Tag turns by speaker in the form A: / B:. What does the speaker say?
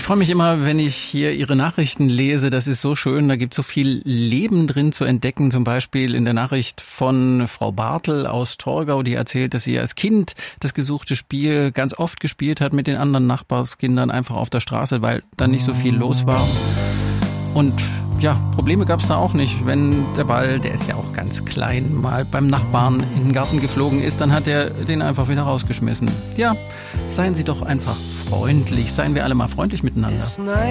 A: freue mich immer, wenn ich hier Ihre Nachrichten lese. Das ist so schön. Da gibt es so viel Leben drin zu entdecken. Zum Beispiel in der Nachricht von Frau Bartel aus Torgau, die erzählt, dass sie als Kind das gesuchte Spiel ganz oft gespielt hat mit den anderen Nachbarskindern einfach auf der Straße, weil da nicht so viel los war. Und ja, Probleme gab es da auch nicht. Wenn der Ball, der ist ja auch ganz klein, mal beim Nachbarn in den Garten geflogen ist, dann hat er den einfach wieder rausgeschmissen. Ja, seien Sie doch einfach freundlich. Seien wir alle mal freundlich miteinander.